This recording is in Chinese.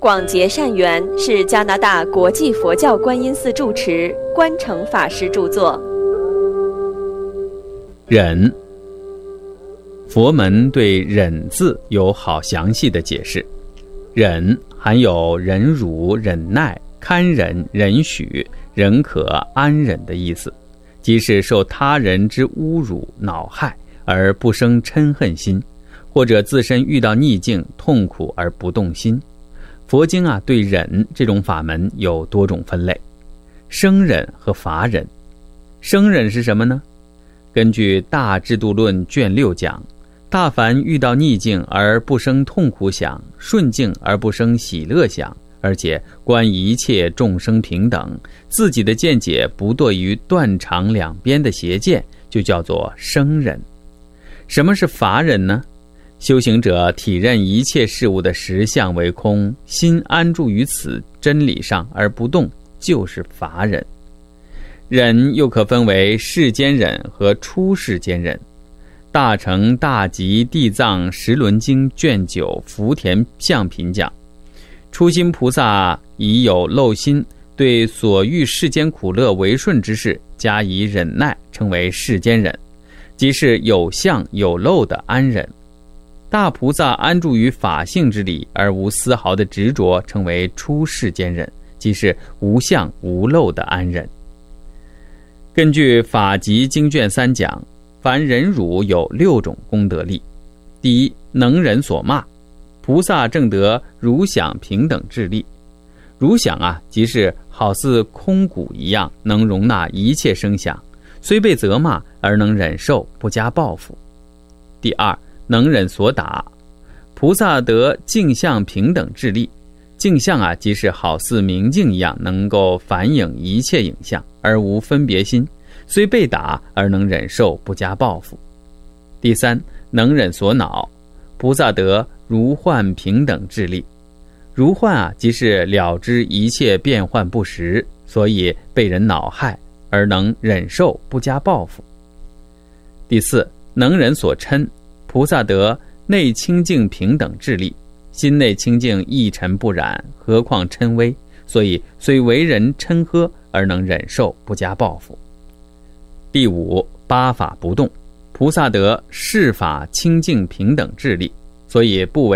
广结善缘是加拿大国际佛教观音寺住持关诚法师著作。 忍，佛门对忍字有好详细的解释。忍含有忍辱、忍耐、堪忍、忍许、忍可、安忍的意思，即是受他人之侮辱、恼害而不生嗔恨心，或者自身遇到逆境、痛苦而不动心。佛经对忍这种法门有多种分类，生忍和法忍。生忍是什么呢？根据《大制度论》卷6讲，大凡遇到逆境而不生痛苦想，顺境而不生喜乐想，而且观一切众生平等，自己的见解不堕于断肠两边的邪见，就叫做生忍。什么是法忍呢？修行者体认一切事物的实相为空，心安住于此真理上而不动，就是法忍。忍又可分为世间忍和出世间忍。大乘大集地藏十轮经卷9福田相品讲，初心菩萨已有漏心，对所遇世间苦乐为顺之事加以忍耐，称为世间忍，即是有相有漏的安忍。大菩萨安住于法性之理而无丝毫的执着，称为出世间忍，即是无相无漏的安忍。根据法集经卷3讲，凡忍辱有6种功德力。第一，能忍所骂，菩萨正得如想平等智力。如想即是好似空谷一样，能容纳一切声响，虽被责骂而能忍受，不加报复。第二，能忍所打，菩萨得镜相平等智力。镜相即是好似明镜一样，能够反映一切影像，而无分别心，虽被打而能忍受，不加报复。第三，能忍所恼，菩萨得如幻平等智力。如幻即是了知一切变幻不实，所以被人恼害，而能忍受，不加报复。第四，能忍所嗔，菩萨得内清净平等智力。心内清净一尘不染，何况嗔微，所以虽为人嗔呵，而能忍受，不加报复。第五，八法不动，菩萨得世法清净平等智力，所以不为